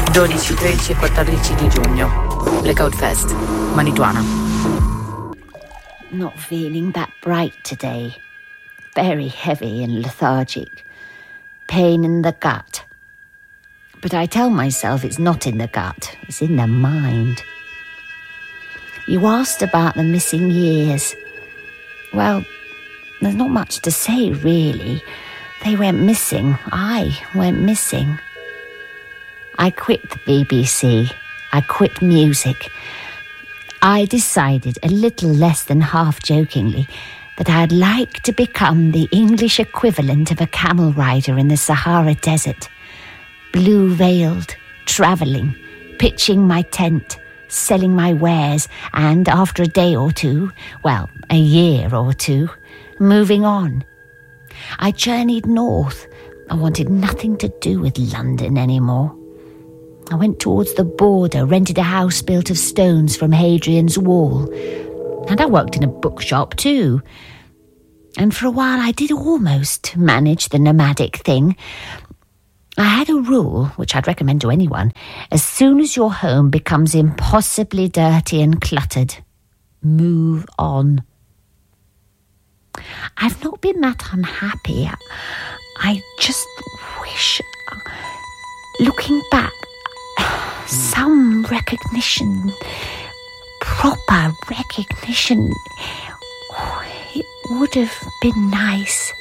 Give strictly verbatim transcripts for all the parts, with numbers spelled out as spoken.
dodici, tredici e quattordici di giugno. Blackout Fest, Manituana. Not feeling that bright today. Very heavy and lethargic. Pain in the gut. But I tell myself it's not in the gut, it's in the mind. You asked about the missing years. Well, there's not much to say, really. They went missing. I went missing. I quit the B B C. I quit music. I decided, a little less than half-jokingly, that I'd like to become the English equivalent of a camel rider in the Sahara Desert. Blue-veiled, travelling, pitching my tent, selling my wares, and after a day or two, well, a year or two, moving on. I journeyed north. I wanted nothing to do with London anymore. I went towards the border, rented a house built of stones from Hadrian's Wall. And I worked in a bookshop too. And for a while I did almost manage the nomadic thing. I had a rule, which I'd recommend to anyone. As soon as your home becomes impossibly dirty and cluttered, move on. I've not been that unhappy. I just wish, looking back, some recognition, proper recognition, oh, it would have been nice.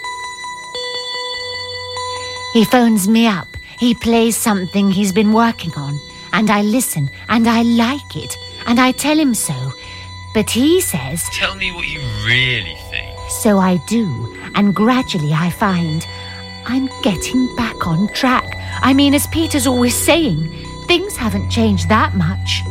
He phones me up. He plays something he's been working on, and I listen, and I like it, and I tell him so. But he says, "Tell me what you really think." So I do, and gradually I find I'm getting back on track. I mean, as Peter's always saying, things haven't changed that much.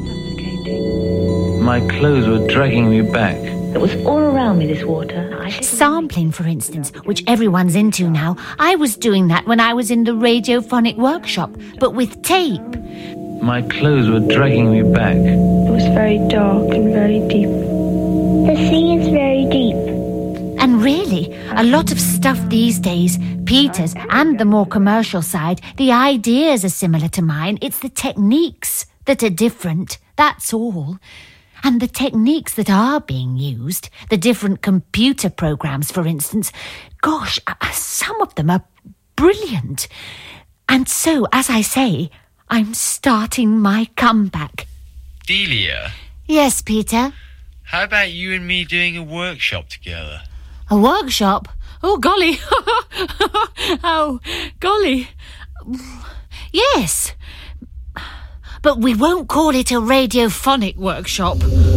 My clothes were dragging me back. It was all around me, this water. Sampling, for instance, which everyone's into now. I was doing that when I was in the radiophonic workshop, but with tape. My clothes were dragging me back. It was very dark and very deep. The sea is very deep. And really, a lot of stuff these days, Peter's and the more commercial side, the ideas are similar to mine. It's the techniques that are different, that's all. And the techniques that are being used, the different computer programs, for instance, gosh, some of them are brilliant. And so, as I say, I'm starting my comeback. Delia? Yes, Peter? How about you and me doing a workshop together? A workshop? Oh, golly. Oh, golly. Yes. But we won't call it a radiophonic workshop.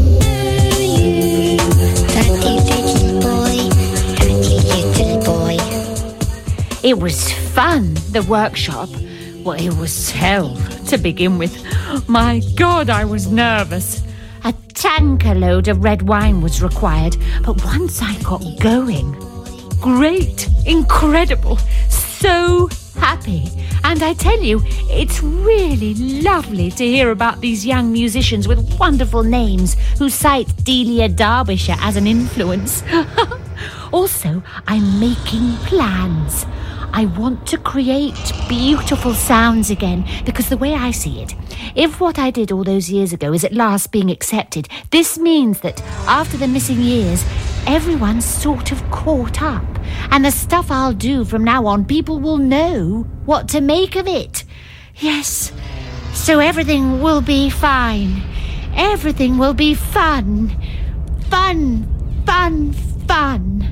It was fun, the workshop. Well, it was hell to begin with. My God, I was nervous. A tanker load of red wine was required, but once I got going, great, incredible, so happy. And I tell you, it's really lovely to hear about these young musicians with wonderful names who cite Delia Derbyshire as an influence. Also, I'm making plans. I want to create beautiful sounds again, because the way I see it, if what I did all those years ago is at last being accepted, this means that after the missing years, everyone's sort of caught up. And the stuff I'll do from now on, people will know what to make of it. Yes, so everything will be fine. Everything will be fun. Fun, fun, fun.